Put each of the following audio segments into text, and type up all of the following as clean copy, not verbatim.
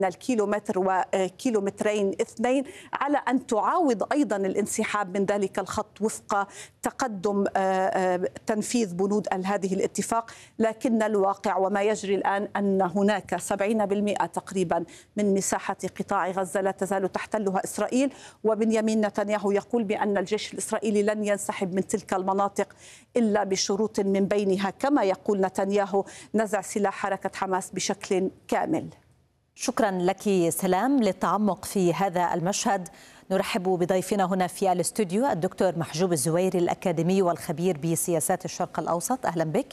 الكيلومتر وكيلومترين اثنين، على أن تعاود أيضا الانسحاب من ذلك الخط وفق تقدم تنفيذ بنود هذه الاتفاق. لكن الواقع وما يجري الآن أن هناك 70% تقريبا من مساحة قطاع غزة لا تزال تحتلها إسرائيل، وبنيامين نتنياهو يقول بأن الجيش الإسرائيلي لن ينسحب من تلك المناطق إلا بشروط من بينها، كما يقول نتنياهو، نزع سلاح حركة حماس بشكل كامل. شكرا لك سلام للتعمق في هذا المشهد. نرحب بضيفنا هنا في الاستوديو الدكتور محجوب الزويري، الأكاديمي والخبير بسياسات الشرق الأوسط. أهلا بك.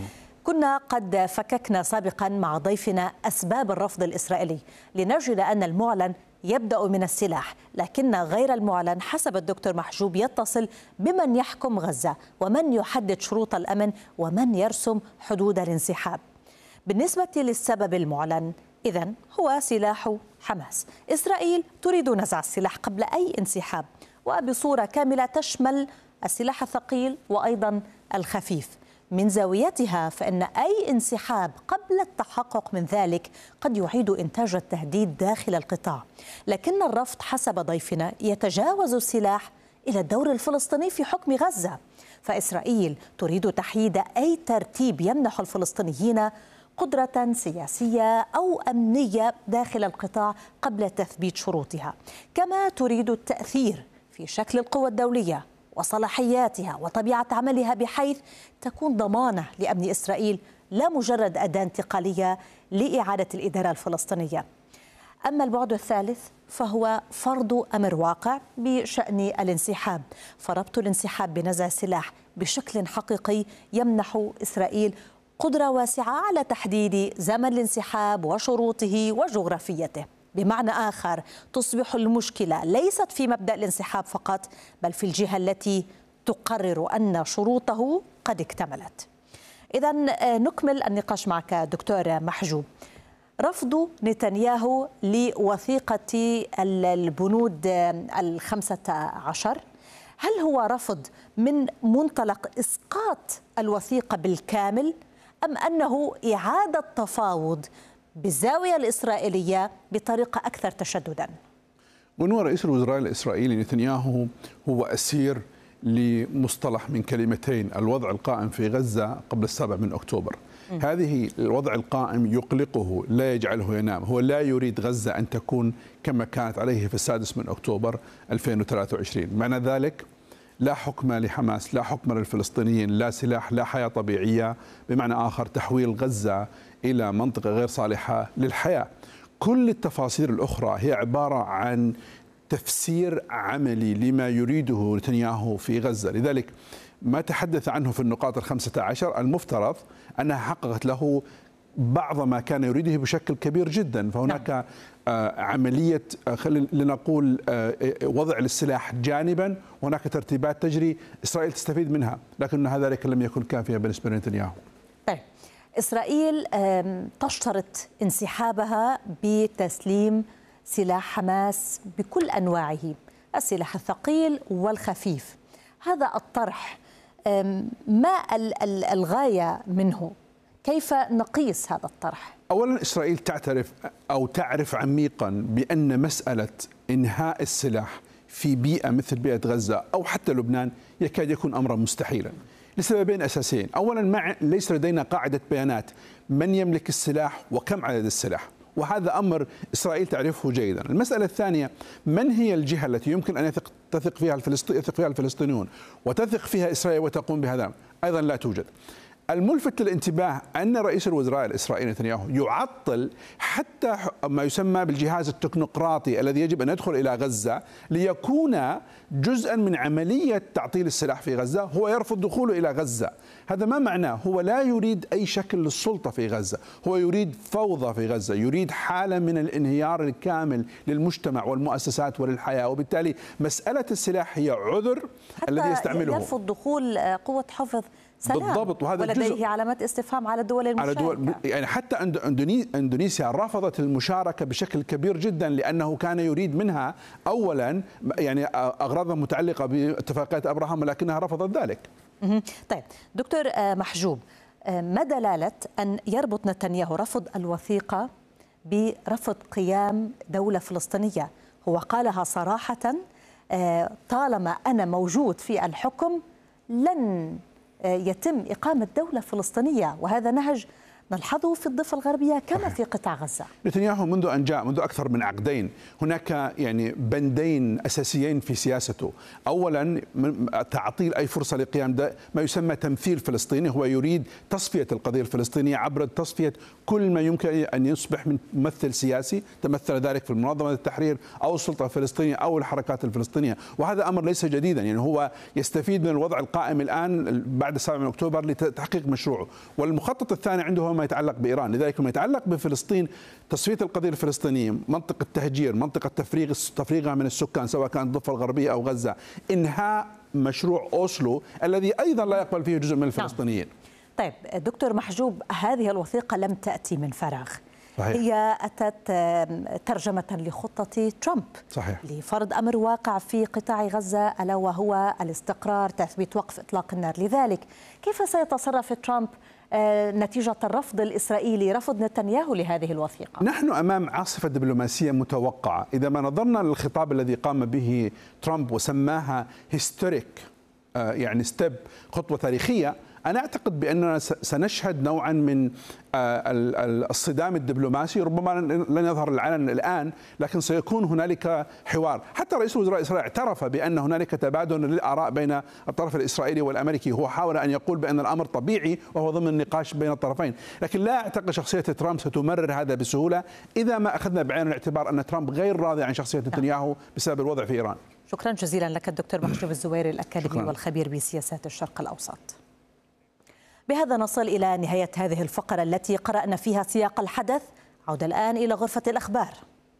كنا قد فككنا سابقا مع ضيفنا أسباب الرفض الإسرائيلي لنجد أن المعلن يبدأ من السلاح، لكن غير المعلن حسب الدكتور محجوب يتصل بمن يحكم غزة ومن يحدد شروط الأمن ومن يرسم حدود الانسحاب. بالنسبة للسبب المعلن إذن هو سلاح حماس. إسرائيل تريد نزع السلاح قبل أي انسحاب وبصورة كاملة تشمل السلاح الثقيل وأيضا الخفيف. من زاويتها فإن أي انسحاب قبل التحقق من ذلك قد يعيد إنتاج التهديد داخل القطاع، لكن الرفض حسب ضيفنا يتجاوز السلاح إلى الدور الفلسطيني في حكم غزة. فإسرائيل تريد تحييد أي ترتيب يمنح الفلسطينيين قدرة سياسية أو أمنية داخل القطاع قبل تثبيت شروطها، كما تريد التأثير في شكل القوى الدولية وصلاحياتها وطبيعة عملها بحيث تكون ضمانة لأمن إسرائيل لا مجرد أداة انتقالية لإعادة الإدارة الفلسطينية. أما البعد الثالث فهو فرض أمر واقع بشأن الانسحاب، فربط الانسحاب بنزع السلاح بشكل حقيقي يمنح إسرائيل قدرة واسعة على تحديد زمن الانسحاب وشروطه وجغرافيته. بمعنى آخر تصبح المشكلة ليست في مبدأ الانسحاب فقط، بل في الجهة التي تقرر أن شروطه قد اكتملت. إذن نكمل النقاش معك دكتور محجوب. رفض نتنياهو لوثيقة البنود 15، هل هو رفض من منطلق إسقاط الوثيقة بالكامل أم أنه إعادة تفاوض بالزاوية الإسرائيلية بطريقة أكثر تشددا؟ ونوى رئيس الوزراء الإسرائيلي نتنياهو هو أسير لمصطلح من كلمتين: الوضع القائم في غزة قبل 7 أكتوبر. هذه الوضع القائم يقلقه، لا يجعله ينام. هو لا يريد غزة أن تكون كما كانت عليه في 6 أكتوبر 2023. معنى ذلك لا حكم لحماس، لا حكم للفلسطينيين، لا سلاح، لا حياة طبيعية، بمعنى آخر تحويل غزة إلى منطقة غير صالحة للحياة. كل التفاصيل الأخرى هي عبارة عن تفسير عملي لما يريده نتنياهو في غزة. لذلك ما تحدث عنه في النقاط 15 المفترض أنها حققت له بعض ما كان يريده بشكل كبير جدا. فهناك عملية لنقول وضع للسلاح جانبا، وهناك ترتيبات تجري إسرائيل تستفيد منها، لكن ذلك لم يكن كافيا بالنسبة لنتنياهو. طيب، إسرائيل تشترط انسحابها بتسليم سلاح حماس بكل أنواعه، السلاح الثقيل والخفيف. هذا الطرح ما الغاية منه؟ كيف نقيس هذا الطرح؟ أولا، إسرائيل تعرف عميقا بأن مسألة إنهاء السلاح في بيئة مثل بيئة غزة أو حتى لبنان يكاد يكون أمرا مستحيلا لسببين أساسيين. أولا، ليس لدينا قاعدة بيانات من يملك السلاح وكم عدد السلاح، وهذا أمر إسرائيل تعرفه جيدا. المسألة الثانية، من هي الجهة التي يمكن أن يثق فيها الفلسطينيون وتثق فيها إسرائيل وتقوم بهذا؟ أيضا لا توجد. الملفت للانتباه أن رئيس الوزراء الإسرائيلي نتنياهو يعطل حتى ما يسمى بالجهاز التكنوقراطي الذي يجب أن يدخل إلى غزة ليكون جزءا من عملية تعطيل السلاح في غزة. هو يرفض دخوله إلى غزة. هذا ما معناه؟ هو لا يريد أي شكل للسلطة في غزة، هو يريد فوضى في غزة، يريد حالة من الانهيار الكامل للمجتمع والمؤسسات وللحياة. وبالتالي مسألة السلاح هي عذر الذي يستعمله. يرفض دخول قوة حفظ سلام بالضبط، وهذا ولديه علامات استفهام على الدول المشاركة. يعني حتى اندونيسيا رفضت المشاركة بشكل كبير جدا، لأنه كان يريد منها أولا يعني أغراضها متعلقة باتفاقية أبراهام، ولكنها رفضت ذلك. طيب دكتور محجوب، ما دلالة أن يربط نتنياهو رفض الوثيقة برفض قيام دولة فلسطينية. هو قالها صراحة: طالما أنا موجود في الحكم لن يتم إقامة دولة فلسطينية، وهذا نهج نلحظه في الضفة الغربية كما في قطاع غزة. نتنياهو منذ أن جاء، منذ أكثر من عقدين، هناك يعني بندين أساسيين في سياسته. أولا تعطيل أي فرصة لقيام ما يسمى تمثيل فلسطيني. هو يريد تصفية القضية الفلسطينية عبر تصفية كل ما يمكن أن يصبح من ممثل سياسي، تمثل ذلك في المنظمة التحرير أو السلطة الفلسطينية أو الحركات الفلسطينية. وهذا أمر ليس جديدا، يعني هو يستفيد من الوضع القائم الآن بعد 7 أكتوبر لتحقيق مشروعه. والمخطط الثاني عنده هو ما يتعلق بإيران. لذلك ما يتعلق بفلسطين، تصفية القضية الفلسطينية، منطقة تهجير، منطقة تفريغها من السكان سواء كانت الضفة الغربية أو غزة، إنهاء مشروع أوسلو الذي أيضا لا يقبل فيه جزء من الفلسطينيين. طيب دكتور محجوب، هذه الوثيقة لم تأتي من فراغ. صحيح. هي أتت ترجمة لخطة ترامب. صحيح. لفرض أمر واقع في قطاع غزة، ألا وهو الاستقرار، تثبيت وقف إطلاق النار. لذلك كيف سيتصرف ترامب نتيجة الرفض الإسرائيلي، رفض نتنياهو لهذه الوثيقة؟ نحن أمام عاصفة دبلوماسية متوقعة. إذا ما نظرنا للخطاب الذي قام به ترامب وسماها هيستوريك، يعني ستيب، خطوة تاريخية، أنا أعتقد بأننا سنشهد نوعا من الصدام الدبلوماسي. ربما لن يظهر العلن الآن، لكن سيكون هنالك حوار. حتى رئيس وزراء إسرائيل اعترف بأن هنالك تبادل للآراء بين الطرف الإسرائيلي والأمريكي. هو حاول أن يقول بأن الأمر طبيعي وهو ضمن النقاش بين الطرفين، لكن لا أعتقد شخصية ترامب ستمرر هذا بسهولة إذا ما أخذنا بعين الاعتبار أن ترامب غير راضي عن شخصية نتنياهو بسبب الوضع في إيران. شكرا جزيلا لك الدكتور محجوب الزويري، الأكاديمي والخبير بسياسات الشرق الأوسط. بهذا نصل إلى نهاية هذه الفقرة التي قرأنا فيها سياق الحدث. عودة الآن إلى غرفة الأخبار.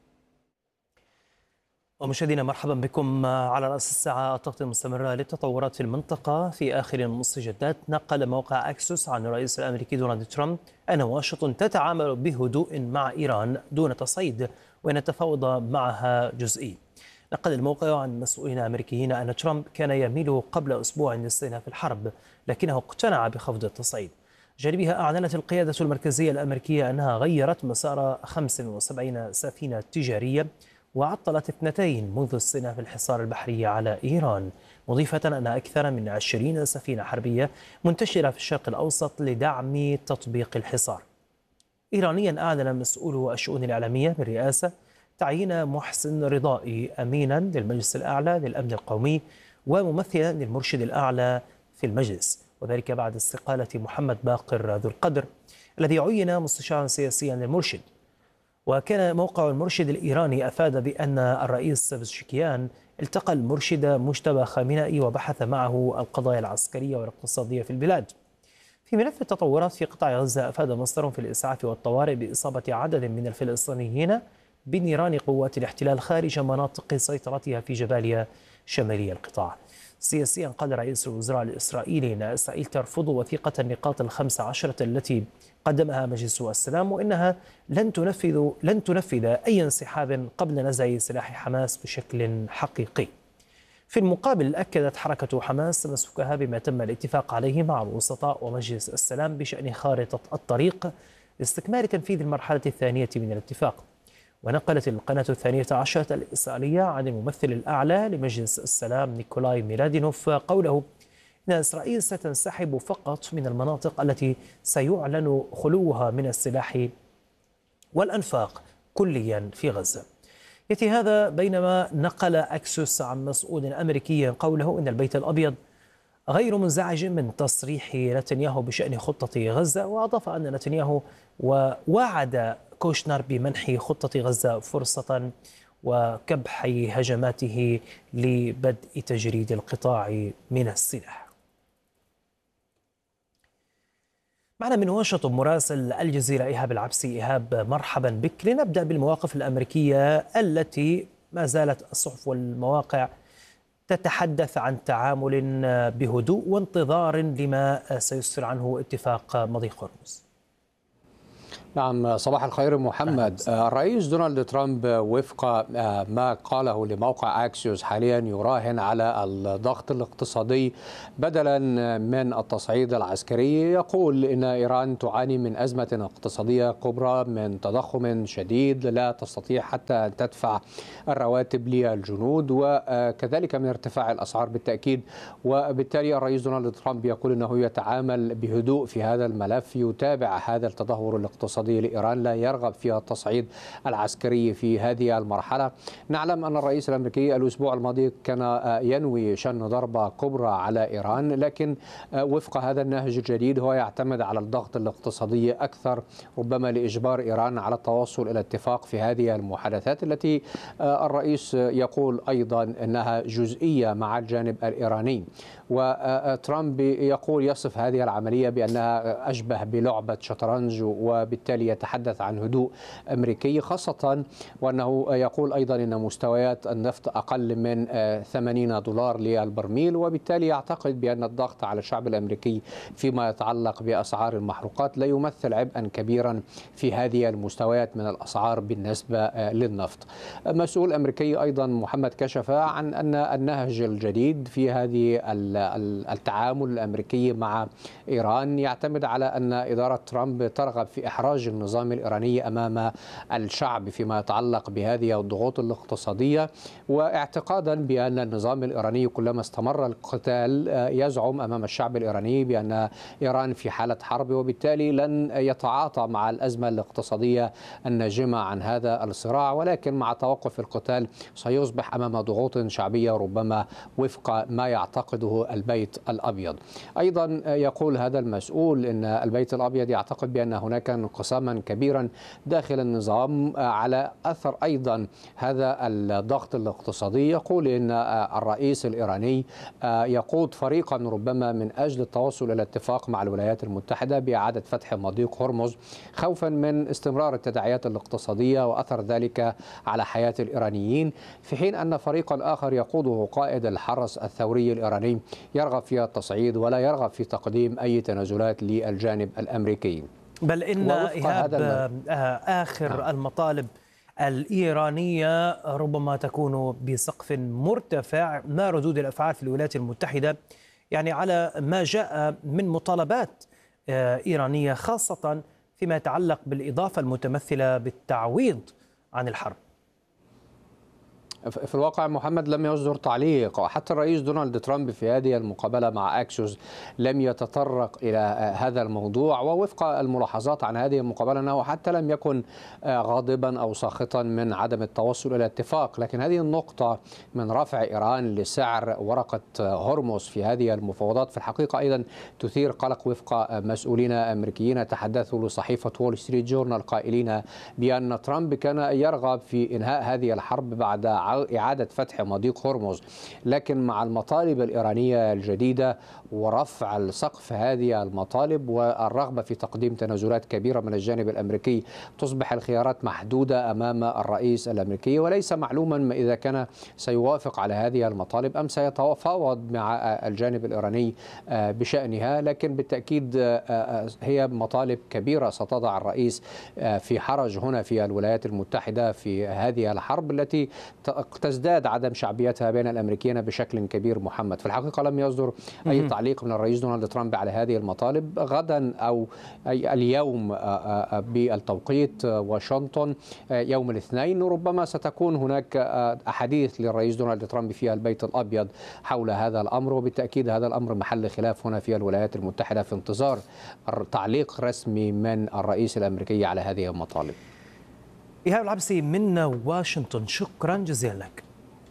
ومشاهدينا مرحبا بكم. على رأس الساعة التغطية المستمرة للتطورات في المنطقة. في آخر المستجدات، نقل موقع أكسوس عن الرئيس الأمريكي دونالد ترامب أن واشنطن تتعامل بهدوء مع إيران دون تصعيد، وأن التفاوض معها جزئي. نقل الموقع عن مسؤولين أمريكيين أن ترامب كان يميل قبل أسبوع لاستئناف الحرب، لكنه اقتنع بخفض التصعيد. جانبها أعلنت القيادة المركزية الأمريكية أنها غيرت مسار 75 سفينة تجارية وعطلت 2 منذ استئناف الحصار البحري على إيران، مضيفة أن أكثر من 20 سفينة حربية منتشرة في الشرق الأوسط لدعم تطبيق الحصار. إيرانيا أعلن مسؤول الشؤون الإعلامية بالرئاسة تعيين محسن رضائي أمينا للمجلس الأعلى للأمن القومي وممثلا للمرشد الأعلى في المجلس، وذلك بعد استقالة محمد باقر ذو القدر الذي عين مستشارا سياسيا للمرشد. وكان موقع المرشد الإيراني أفاد بأن الرئيس بزشكيان التقى المرشد مجتبى خامنئي وبحث معه القضايا العسكرية والاقتصادية في البلاد. في ملف التطورات في قطاع غزة، أفاد مصدر في الإسعاف والطوارئ بإصابة عدد من الفلسطينيين بنيران قوات الاحتلال خارج مناطق سيطرتها في جباليا شمالي القطاع. سياسيا، قال رئيس الوزراء الإسرائيلي أن إسرائيل ترفض وثيقة النقاط 15 التي قدمها مجلس السلام، وإنها لن تنفذ أي انسحاب قبل نزع سلاح حماس بشكل حقيقي. في المقابل، أكدت حركة حماس تمسكها بما تم الاتفاق عليه مع الوسطاء ومجلس السلام بشأن خارطة الطريق لاستكمال تنفيذ المرحلة الثانية من الاتفاق. ونقلت القناة 12 الإسرائيلية عن الممثل الأعلى لمجلس السلام نيكولاي ميلادينوف قوله إن إسرائيل ستنسحب فقط من المناطق التي سيعلن خلوها من السلاح والأنفاق كليا في غزة. يأتي هذا بينما نقل أكسوس عن مسؤول أمريكي قوله إن البيت الأبيض غير منزعج من تصريح نتنياهو بشأن خطة غزة، وأضاف أن نتنياهو ووعد كوشنر بمنح خطة غزة فرصة وكبح هجماته لبدء تجريد القطاع من السلاح. معنا من واشنطن مراسل الجزيرة إيهاب العبسي. إيهاب، مرحبا بك. لنبدأ بالمواقف الأمريكية التي ما زالت الصحف والمواقع تتحدث عن تعامل بهدوء وانتظار لما سيسفر عنه اتفاق مضيق هرمز. نعم، صباح الخير محمد. الرئيس دونالد ترامب وفق ما قاله لموقع أكسيوس حاليا يراهن على الضغط الاقتصادي بدلا من التصعيد العسكري. يقول إن إيران تعاني من أزمة اقتصادية كبرى، من تضخم شديد لا تستطيع حتى أن تدفع الرواتب للجنود، وكذلك من ارتفاع الأسعار بالتأكيد. وبالتالي الرئيس دونالد ترامب يقول إنه يتعامل بهدوء في هذا الملف، يتابع هذا التدهور الاقتصادي لإيران، لا يرغب في التصعيد العسكري في هذه المرحلة. نعلم أن الرئيس الأمريكي الأسبوع الماضي كان ينوي شن ضربة كبرى على إيران، لكن وفق هذا النهج الجديد هو يعتمد على الضغط الاقتصادي أكثر، ربما لإجبار إيران على التوصل إلى اتفاق في هذه المحادثات التي الرئيس يقول أيضا أنها جزئية مع الجانب الإيراني. وترامب يقول يصف هذه العملية بأنها أشبه بلعبة شطرنج، وبالتالي يتحدث عن هدوء أمريكي، خاصة وأنه يقول أيضا أن مستويات النفط أقل من $80 للبرميل، وبالتالي يعتقد بأن الضغط على الشعب الأمريكي فيما يتعلق بأسعار المحروقات لا يمثل عبئا كبيرا في هذه المستويات من الأسعار بالنسبة للنفط. مسؤول أمريكي أيضا محمد كشف عن أن النهج الجديد في هذه التعامل الأمريكي مع إيران يعتمد على أن إدارة ترامب ترغب في إحراج النظام الإيراني أمام الشعب فيما يتعلق بهذه الضغوط الاقتصادية، واعتقادا بأن النظام الإيراني كلما استمر القتال يزعم أمام الشعب الإيراني بأن إيران في حالة حرب، وبالتالي لن يتعاطى مع الأزمة الاقتصادية الناجمة عن هذا الصراع، ولكن مع توقف القتال سيصبح أمام ضغوط شعبية ربما وفق ما يعتقده البيت الأبيض. أيضا يقول هذا المسؤول أن البيت الأبيض يعتقد بأن هناك انقساما كبيرا داخل النظام على أثر أيضا هذا الضغط الاقتصادي. يقول أن الرئيس الإيراني يقود فريقا ربما من أجل التوصل إلى اتفاق مع الولايات المتحدة بإعادة فتح مضيق هرمز، خوفا من استمرار التداعيات الاقتصادية وأثر ذلك على حياة الإيرانيين، في حين أن فريقا آخر يقوده قائد الحرس الثوري الإيراني يرغب في التصعيد ولا يرغب في تقديم أي تنازلات للجانب الأمريكي. بل إن إيهاب آخر المطالب الإيرانية ربما تكون بسقف مرتفع، ما ردود الأفعال في الولايات المتحدة يعني على ما جاء من مطالبات إيرانية، خاصة فيما يتعلق بالإضافة المتمثلة بالتعويض عن الحرب؟ في الواقع محمد لم يصدر تعليق، وحتى الرئيس دونالد ترامب في هذه المقابلة مع أكسيوس لم يتطرق إلى هذا الموضوع. ووفق الملاحظات عن هذه المقابلة أنه حتى لم يكن غاضبا أو ساخطا من عدم التوصل إلى اتفاق، لكن هذه النقطة من رفع إيران لسعر ورقة هرمز في هذه المفاوضات في الحقيقة أيضا تثير قلق، وفق مسؤولين أمريكيين تحدثوا لصحيفة وول ستريت جورنال قائلين بأن ترامب كان يرغب في إنهاء هذه الحرب بعد إعادة فتح مضيق هرمز، لكن مع المطالب الإيرانية الجديدة ورفع سقف هذه المطالب والرغبة في تقديم تنازلات كبيرة من الجانب الأمريكي تصبح الخيارات محدودة أمام الرئيس الأمريكي، وليس معلوما إذا كان سيوافق على هذه المطالب أم سيتفاوض مع الجانب الإيراني بشأنها. لكن بالتأكيد هي مطالب كبيرة ستضع الرئيس في حرج هنا في الولايات المتحدة في هذه الحرب التي تزداد عدم شعبيتها بين الأمريكيين بشكل كبير. محمد في الحقيقة لم يصدر أي تعليق من الرئيس دونالد ترامب على هذه المطالب. غدا أو اليوم بالتوقيت واشنطن يوم الاثنين ربما ستكون هناك أحاديث للرئيس دونالد ترامب في البيت الأبيض حول هذا الأمر، وبالتأكيد هذا الأمر محل خلاف هنا في الولايات المتحدة في انتظار تعليق رسمي من الرئيس الأمريكي على هذه المطالب. إيهاب العبسي من واشنطن، شكرا جزيلا لك.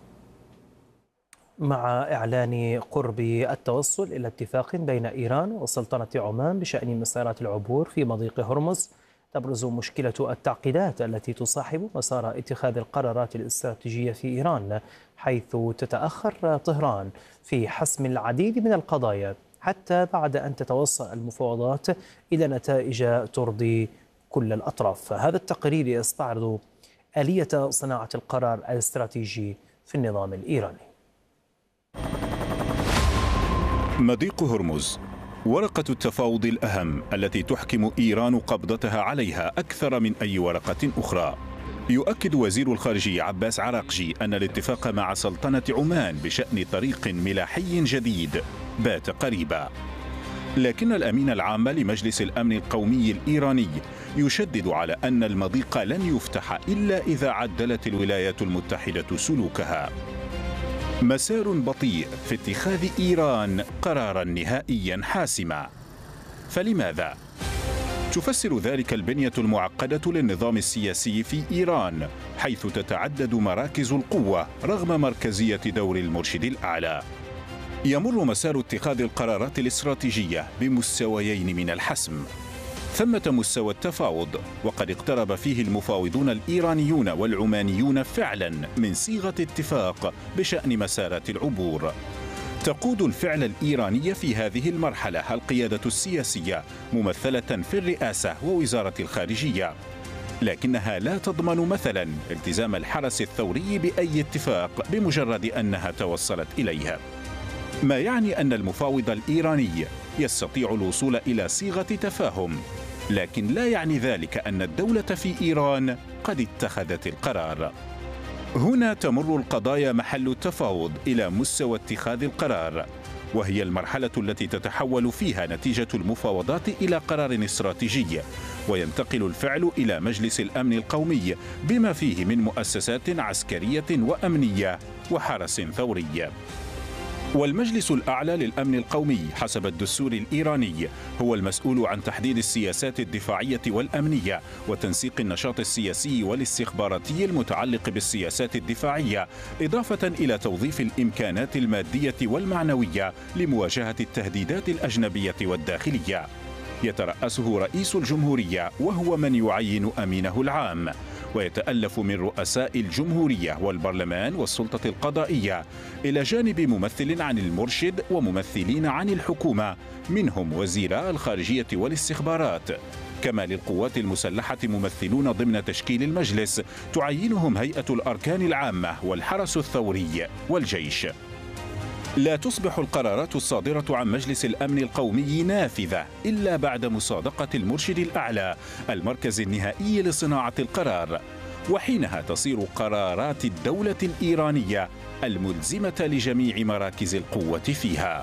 مع إعلان قرب التوصل إلى اتفاق بين إيران وسلطنة عمان بشأن مسارات العبور في مضيق هرمز، تبرز مشكلة التعقيدات التي تصاحب مسار اتخاذ القرارات الاستراتيجية في إيران، حيث تتأخر طهران في حسم العديد من القضايا حتى بعد أن تتوصل المفاوضات إلى نتائج ترضي كل الأطراف. هذا التقرير يستعرض آلية صناعة القرار الاستراتيجي في النظام الإيراني. مضيق هرمز ورقة التفاوض الأهم التي تحكم إيران قبضتها عليها أكثر من أي ورقة أخرى. يؤكد وزير الخارجية عباس عراقجي أن الاتفاق مع سلطنة عمان بشأن طريق ملاحي جديد بات قريبا، لكن الأمين العام لمجلس الأمن القومي الإيراني يشدد على أن المضيق لن يفتح إلا إذا عدلت الولايات المتحدة سلوكها. مسار بطيء في اتخاذ إيران قرارا نهائيا حاسما. فلماذا؟ تفسر ذلك البنية المعقدة للنظام السياسي في إيران، حيث تتعدد مراكز القوة رغم مركزية دور المرشد الأعلى. يمر مسار اتخاذ القرارات الاستراتيجية بمستويين من الحسم. ثمة مستوى التفاوض، وقد اقترب فيه المفاوضون الإيرانيون والعمانيون فعلا من صيغة اتفاق بشأن مسارات العبور. تقود الفعل الإيراني في هذه المرحلة القيادة السياسية ممثلة في الرئاسة ووزارة الخارجية، لكنها لا تضمن مثلا التزام الحرس الثوري بأي اتفاق بمجرد أنها توصلت إليه، ما يعني أن المفاوض الإيراني يستطيع الوصول إلى صيغة تفاهم، لكن لا يعني ذلك أن الدولة في إيران قد اتخذت القرار. هنا تمر القضايا محل التفاوض إلى مستوى اتخاذ القرار، وهي المرحلة التي تتحول فيها نتيجة المفاوضات إلى قرار استراتيجي، وينتقل الفعل إلى مجلس الأمن القومي بما فيه من مؤسسات عسكرية وأمنية وحرس ثوري. والمجلس الأعلى للأمن القومي حسب الدستور الإيراني هو المسؤول عن تحديد السياسات الدفاعية والأمنية وتنسيق النشاط السياسي والاستخباراتي المتعلق بالسياسات الدفاعية، إضافة إلى توظيف الإمكانات المادية والمعنوية لمواجهة التهديدات الأجنبية والداخلية. يترأسه رئيس الجمهورية وهو من يعين أمينه العام، ويتألف من رؤساء الجمهورية والبرلمان والسلطة القضائية، إلى جانب ممثل عن المرشد وممثلين عن الحكومة منهم وزيراء الخارجية والاستخبارات. كما للقوات المسلحة ممثلون ضمن تشكيل المجلس تعينهم هيئة الأركان العامة والحرس الثوري والجيش. لا تصبح القرارات الصادرة عن مجلس الأمن القومي نافذة إلا بعد مصادقة المرشد الأعلى المركز النهائي لصناعة القرار، وحينها تصير قرارات الدولة الإيرانية الملزمة لجميع مراكز القوة فيها.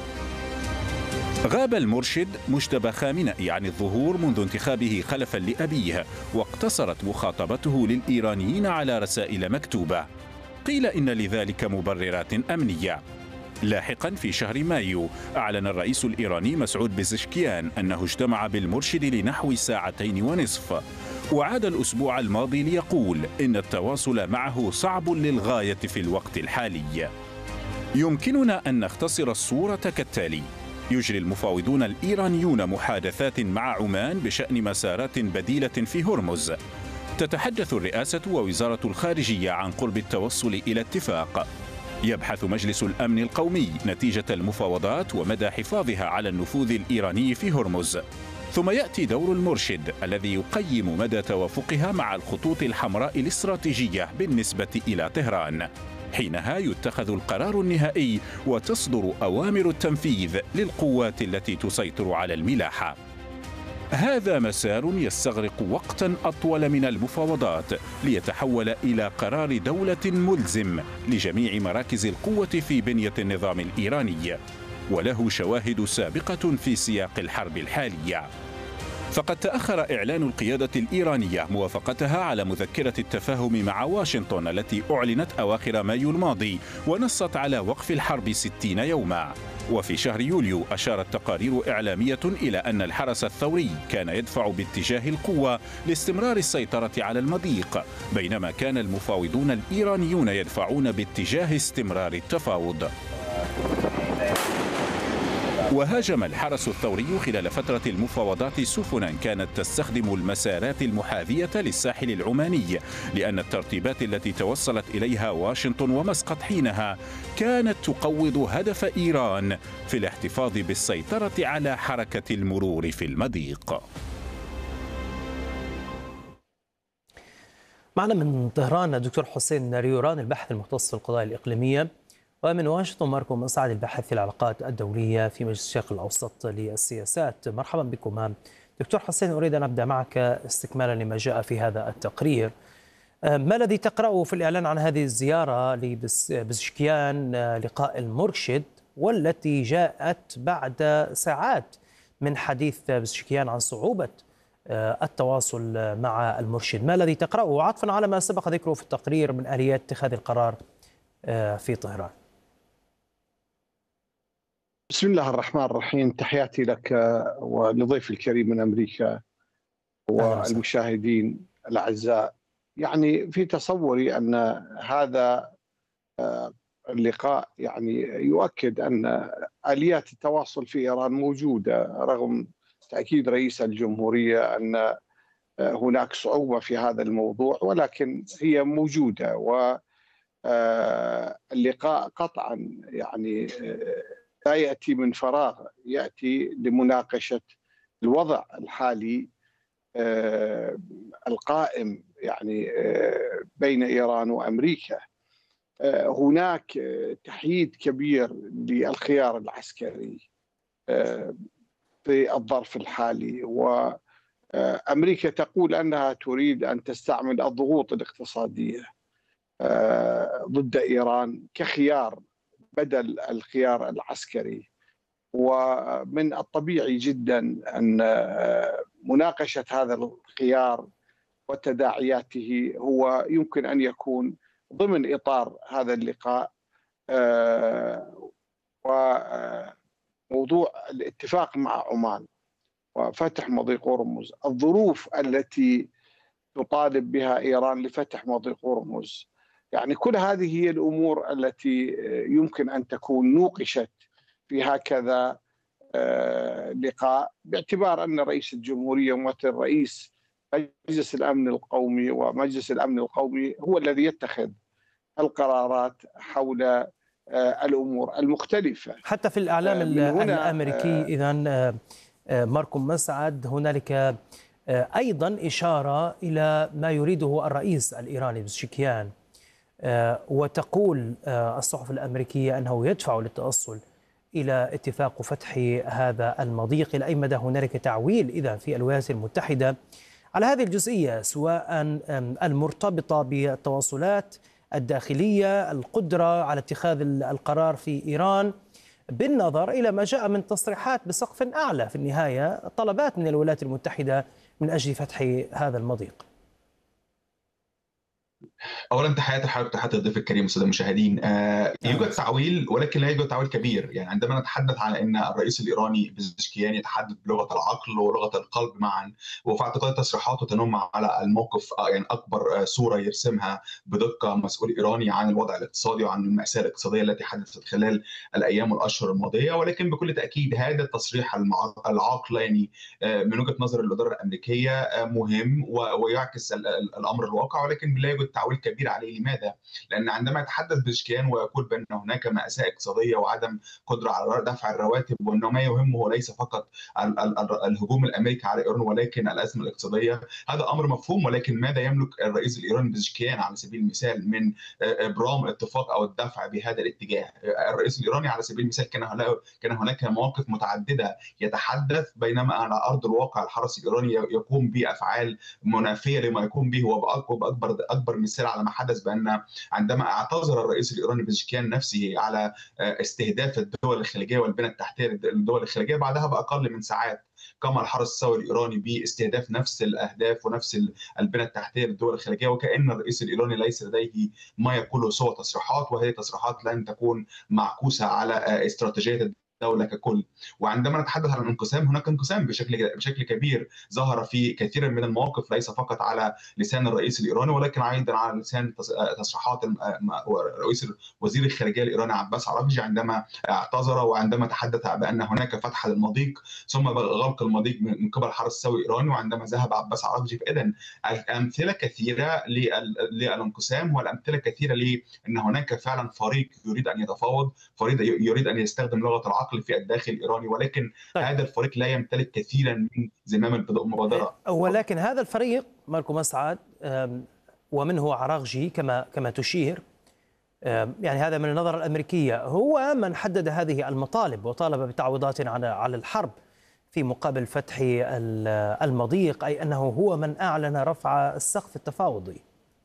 غاب المرشد مجتبى خامنئي عن الظهور منذ انتخابه خلفا لأبيه، واقتصرت مخاطبته للإيرانيين على رسائل مكتوبة. قيل إن لذلك مبررات أمنية. لاحقا في شهر مايو أعلن الرئيس الإيراني مسعود بزشكيان أنه اجتمع بالمرشد لنحو 2.5 ساعة، وعاد الأسبوع الماضي ليقول إن التواصل معه صعب للغاية في الوقت الحالي. يمكننا أن نختصر الصورة كالتالي: يجري المفاوضون الإيرانيون محادثات مع عمان بشأن مسارات بديلة في هرمز. تتحدث الرئاسة ووزارة الخارجية عن قرب التوصل إلى اتفاق. يبحث مجلس الأمن القومي نتيجة المفاوضات ومدى حفاظها على النفوذ الإيراني في هرمز. ثم يأتي دور المرشد الذي يقيم مدى توافقها مع الخطوط الحمراء الاستراتيجية بالنسبة إلى طهران. حينها يتخذ القرار النهائي وتصدر أوامر التنفيذ للقوات التي تسيطر على الملاحة. هذا مسار يستغرق وقتا أطول من المفاوضات ليتحول إلى قرار دولة ملزم لجميع مراكز القوة في بنية النظام الإيراني، وله شواهد سابقة في سياق الحرب الحالية. فقد تأخر إعلان القيادة الإيرانية موافقتها على مذكرة التفاهم مع واشنطن التي أعلنت أواخر مايو الماضي ونصت على وقف الحرب 60 يوما. وفي شهر يوليو أشارت تقارير إعلامية إلى أن الحرس الثوري كان يدفع باتجاه القوة لاستمرار السيطرة على المضيق، بينما كان المفاوضون الإيرانيون يدفعون باتجاه استمرار التفاوض. وهاجم الحرس الثوري خلال فترة المفاوضات سفنا كانت تستخدم المسارات المحاذية للساحل العماني، لأن الترتيبات التي توصلت إليها واشنطن ومسقط حينها كانت تقوض هدف إيران في الاحتفاظ بالسيطرة على حركة المرور في المضيق. معنا من طهران الدكتور حسين ريوران الباحث المختص في القضايا الإقليمية. ومن واشنطن ماركو مسعد الباحث في العلاقات الدولية في مجلس الشرق الأوسط للسياسات. مرحبا بكم. دكتور حسين، أريد أن أبدأ معك استكمالا لما جاء في هذا التقرير. ما الذي تقرأه في الإعلان عن هذه الزيارة لبزشكيان لقاء المرشد، والتي جاءت بعد ساعات من حديث بزشكيان عن صعوبة التواصل مع المرشد؟ ما الذي تقرأه عطفا على ما سبق ذكره في التقرير من آليات اتخاذ القرار في طهران؟ بسم الله الرحمن الرحيم. تحياتي لك ولضيف الكريم من أمريكا والمشاهدين الأعزاء. يعني في تصوري أن هذا اللقاء يعني يؤكد أن آليات التواصل في إيران موجودة، رغم تأكيد رئيس الجمهورية أن هناك صعوبة في هذا الموضوع، ولكن هي موجودة. واللقاء قطعا يعني لا يأتي من فراغ، يأتي لمناقشة الوضع الحالي القائم يعني بين إيران وأمريكا. هناك تحييد كبير للخيار العسكري في الظرف الحالي، وأمريكا تقول أنها تريد أن تستعمل الضغوط الاقتصادية ضد إيران كخيار بدل الخيار العسكري. ومن الطبيعي جدا أن مناقشة هذا الخيار وتداعياته هو يمكن أن يكون ضمن إطار هذا اللقاء، وموضوع الاتفاق مع عمان وفتح مضيق هرمز، الظروف التي تطالب بها إيران لفتح مضيق هرمز. يعني كل هذه هي الأمور التي يمكن أن تكون نوقشت في هكذا لقاء، باعتبار أن رئيس الجمهورية ممثل رئيس مجلس الأمن القومي، ومجلس الأمن القومي هو الذي يتخذ القرارات حول الأمور المختلفة. حتى في الإعلام الأمريكي إذن ماركو مسعد هنالك أيضا إشارة إلى ما يريده الرئيس الإيراني بزشكيان، وتقول الصحف الأمريكية أنه يدفع للتوصل إلى اتفاق فتح هذا المضيق. إلى أي مدى هنالك تعويل إذن في الولايات المتحدة على هذه الجزئية، سواء المرتبطة بالتواصلات الداخلية، القدرة على اتخاذ القرار في إيران، بالنظر إلى ما جاء من تصريحات بسقف أعلى في النهاية، طلبات من الولايات المتحدة من أجل فتح هذا المضيق؟ اولا تحياتي لحضرتك وتحياتي الضيف الكريم والساده المشاهدين. يوجد تعويل، ولكن لا يوجد تعويل كبير. يعني عندما نتحدث عن ان الرئيس الايراني بزشكيان يتحدث بلغه العقل ولغه القلب معا، وفي اعتقاد تصريحاته تنم على الموقف يعني اكبر صوره يرسمها بدقه مسؤول ايراني عن الوضع الاقتصادي وعن الماساه الاقتصاديه التي حدثت خلال الايام والاشهر الماضيه. ولكن بكل تاكيد هذا التصريح العقلاني من وجهه نظر الاداره الامريكيه مهم ويعكس الامر الواقع، ولكن لا يوجد تعويل كبير عليه. لماذا؟ لأن عندما يتحدث بزشكيان ويقول بأن هناك مأساة اقتصادية وعدم قدرة على دفع الرواتب، وأنه ما يهمه ليس فقط الهجوم الأمريكي على إيران ولكن الأزمة الاقتصادية، هذا أمر مفهوم. ولكن ماذا يملك الرئيس الإيراني بزشكيان على سبيل المثال من إبرام اتفاق أو الدفع بهذا الاتجاه؟ الرئيس الإيراني على سبيل المثال كان هناك مواقف متعددة يتحدث، بينما على أرض الواقع الحرس الإيراني يقوم بأفعال منافية لما يقوم به. وبأكبر مثال على ما حدث بأن عندما اعتذر الرئيس الإيراني بزشكيان نفسه على استهداف الدول الخليجية والبنى التحتية للدول الخليجية، بعدها بأقل من ساعات قام الحرس الثوري الإيراني باستهداف نفس الأهداف ونفس البنى التحتية للدول الخليجية، وكأن الرئيس الإيراني ليس لديه ما يقوله سوى تصريحات، وهذه تصريحات لن تكون معكوسة على استراتيجية الدولة ككل. وعندما نتحدث عن الانقسام، هناك انقسام بشكل كبير ظهر في كثير من المواقف، ليس فقط على لسان الرئيس الإيراني ولكن أيضا على لسان تصريحات رئيس وزير الخارجية الإيراني عباس عراقجي عندما اعتذر وعندما تحدث بأن هناك فتح للمضيق ثم غلق المضيق من قبل الحرس الثوري الإيراني وعندما ذهب عباس عراقجي. فإذن الأمثلة كثيرة للانقسام، والأمثلة كثيرة لأن هناك فعلا فريق يريد أن يتفاوض، فريق يريد أن يستخدم لغة العقل في الداخل الإيراني، ولكن هذا الفريق لا يمتلك كثيرا من زمام المبادرة. ولكن هذا الفريق ماركو مسعد ومنه عراقجي كما تشير، يعني هذا من النظرة الأمريكية، هو من حدد هذه المطالب وطالب بتعويضات على الحرب في مقابل فتح المضيق، أي أنه هو من أعلن رفع السقف التفاوضي.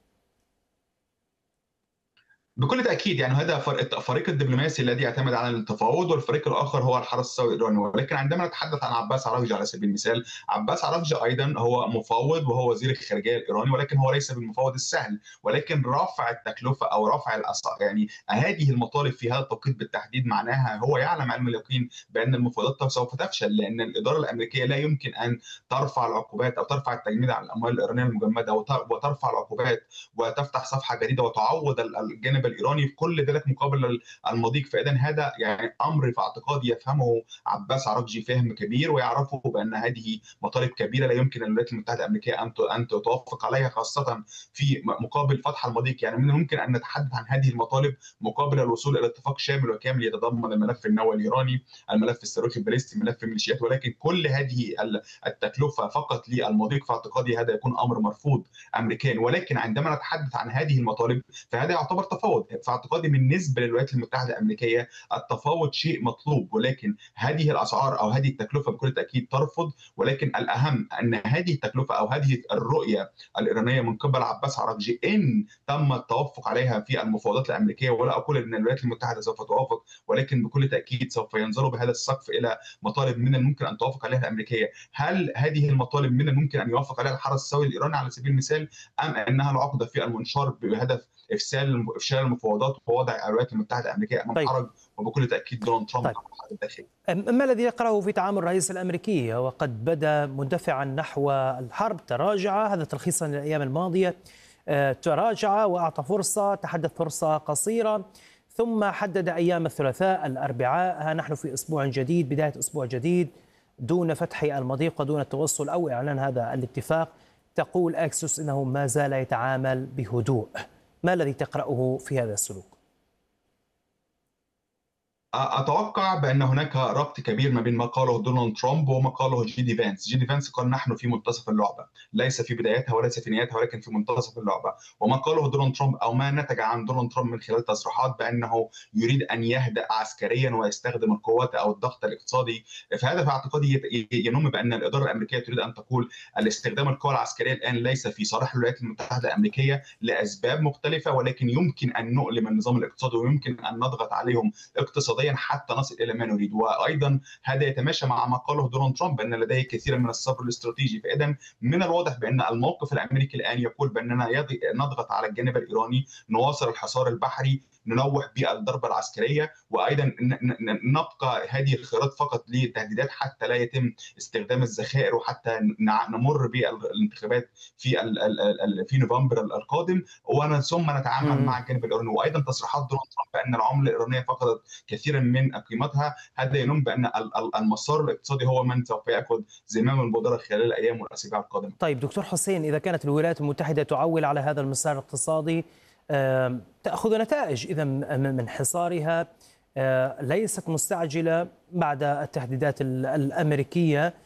بكل تاكيد، يعني هذا الفريق الدبلوماسي الذي يعتمد على التفاوض، والفريق الاخر هو الحرس الثوري الايراني. ولكن عندما نتحدث عن عباس عراقجي على سبيل المثال، عباس عراقجي ايضا هو مفاوض وهو وزير الخارجيه الايراني، ولكن هو ليس بالمفاوض السهل. ولكن رفع التكلفه او رفع يعني هذه المطالب في هذا التوقيت بالتحديد معناها هو يعلم علم اليقين بان المفاوضات سوف تفشل، لان الاداره الامريكيه لا يمكن ان ترفع العقوبات او ترفع التجميد على الاموال الايرانيه المجمده وترفع العقوبات وتفتح صفحه جديده وتعوض الجانب الايراني في كل ذلك مقابل المضيق. فاذا هذا يعني امر في اعتقادي يفهمه عباس عراقجي فهم كبير، ويعرفه بان هذه مطالب كبيره لا يمكن الولايات المتحده الامريكيه ان توافق عليها، خاصه في مقابل فتح المضيق. يعني من الممكن ان نتحدث عن هذه المطالب مقابل الوصول الى اتفاق شامل وكامل يتضمن الملف النووي الايراني، الملف الصاروخي الباليستي، ملف الميليشيات. ولكن كل هذه التكلفه فقط للمضيق في اعتقادي هذا يكون امر مرفوض امريكيا. ولكن عندما نتحدث عن هذه المطالب فهذا يعتبر تفاوض. في اعتقادي بالنسبه للولايات المتحده الامريكيه التفاوض شيء مطلوب، ولكن هذه الاسعار او هذه التكلفه بكل تاكيد ترفض. ولكن الاهم ان هذه التكلفه او هذه الرؤيه الايرانيه من قبل عباس عراقجي ان تم التوافق عليها في المفاوضات الامريكيه، ولا اقول ان الولايات المتحده سوف توافق، ولكن بكل تاكيد سوف ينظروا بهذا السقف الى مطالب من الممكن ان توافق عليها الامريكيه. هل هذه المطالب من الممكن ان يوافق عليها الحرس الثوري الايراني على سبيل المثال، ام انها العقده في المنشار بهدف افشال المفاوضات ووضع الولايات المتحده الامريكيه امام حرج؟ وبكل تاكيد دونالد ترامب الداخلي. ما الذي يقرأه في تعامل الرئيس الامريكي؟ وقد بدا مندفعا نحو الحرب، تراجع، هذا تلخيصا للايام الماضيه، تراجع واعطى فرصه، تحدث فرصه قصيره، ثم حدد ايام الثلاثاء الاربعاء، ها نحن في اسبوع جديد، بدايه اسبوع جديد دون فتح المضيق ودون التوصل او اعلان هذا الاتفاق. تقول اكسيوس انه ما زال يتعامل بهدوء. ما الذي تقرأه في هذا السلوك؟ اتوقع بان هناك ربط كبير ما بين ما قاله دونالد ترامب وما قاله جيدي فانس. جيدي فانس قال نحن في منتصف اللعبه، ليس في بدايتها وليس في نهايتها، ولكن في منتصف اللعبه. وما قاله دونالد ترامب او ما نتج عن دونالد ترامب من خلال تصريحات بانه يريد ان يهدأ عسكريا ويستخدم القوات او الضغط الاقتصادي، فهذا في اعتقادي ينم بان الاداره الامريكيه تريد ان تقول الاستخدام القوى العسكريه الان ليس في صالح الولايات المتحده الامريكيه لاسباب مختلفه، ولكن يمكن ان نؤلم النظام الاقتصادي ويمكن ان نضغط عليهم اقتصاديا حتى نصل الى ما نريد. وايضا هذا يتماشى مع ما قاله دونالد ترامب ان لديه كثيرا من الصبر الاستراتيجي. فاذا من الواضح بان الموقف الامريكي الان يقول باننا نضغط على الجانب الايراني، نواصل الحصار البحري، ننوه بالضربه العسكريه، وايضا نبقى هذه الخيارات فقط للتهديدات حتى لا يتم استخدام الذخائر، وحتى نمر بالانتخابات في نوفمبر القادم، ثم نتعامل مع الجانب الايراني. وايضا تصريحات دونالد ترامب بان العمله الايرانيه فقدت كثيرا من قيمتها، هذا ينم بان المسار الاقتصادي هو من سوف ياخذ زمام المبادره خلال الايام والاسابيع القادمه. طيب دكتور حسين، اذا كانت الولايات المتحده تعول على هذا المسار الاقتصادي تأخذ نتائج إذا من حصارها، ليست مستعجلة بعد التهديدات الأمريكية،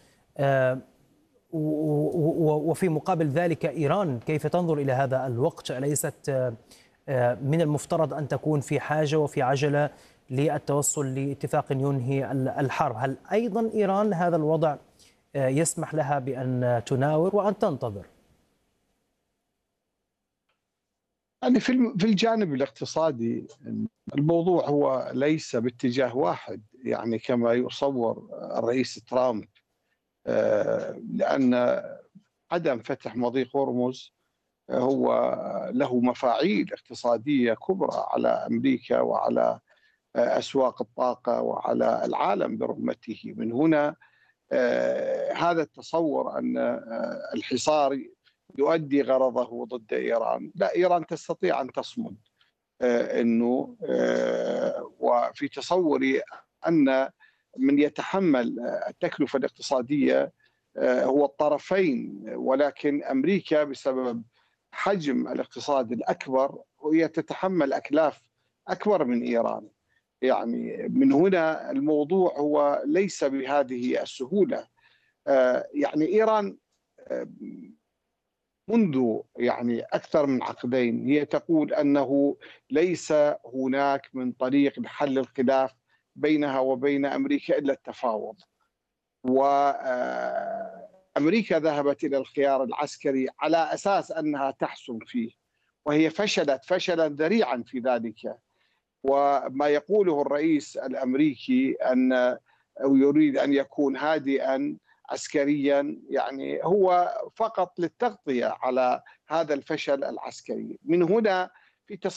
وفي مقابل ذلك إيران كيف تنظر إلى هذا الوقت؟ ليست من المفترض أن تكون في حاجة وفي عجلة للتوصل لاتفاق ينهي الحرب؟ هل أيضا إيران هذا الوضع يسمح لها بأن تناور وأن تنتظر؟ يعني في الجانب الاقتصادي الموضوع هو ليس باتجاه واحد، يعني كما يصور الرئيس ترامب، لأن عدم فتح مضيق هرمز هو له مفاعيل اقتصادية كبرى على أمريكا وعلى أسواق الطاقة وعلى العالم برمته. من هنا هذا التصور أن الحصار يؤدي غرضه ضد إيران، لا، إيران تستطيع أن تصمد. أنه وفي تصوري أن من يتحمل التكلفة الاقتصادية هو الطرفين، ولكن أمريكا بسبب حجم الاقتصاد الأكبر وهي تتحمل أكلاف أكبر من إيران. يعني من هنا الموضوع هو ليس بهذه السهولة. يعني إيران منذ يعني أكثر من عقدين هي تقول أنه ليس هناك من طريق لحل الخلاف بينها وبين أمريكا إلا التفاوض. وأمريكا ذهبت إلى الخيار العسكري على أساس أنها تحسم فيه، وهي فشلت فشلا ذريعا في ذلك. وما يقوله الرئيس الأمريكي أو يريد أن يكون هادئا عسكريا، يعني هو فقط للتغطية على هذا الفشل العسكري. من هنا في